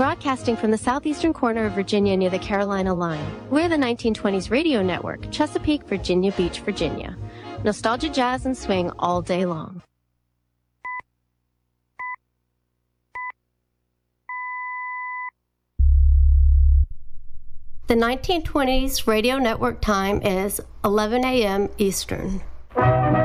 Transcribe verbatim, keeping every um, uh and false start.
Broadcasting from the southeastern corner of Virginia near the Carolina line, we're the nineteen twenties radio network, Chesapeake, Virginia Beach, Virginia. Nostalgia, jazz, and swing all day long. The nineteen twenties radio network time is eleven a m Eastern.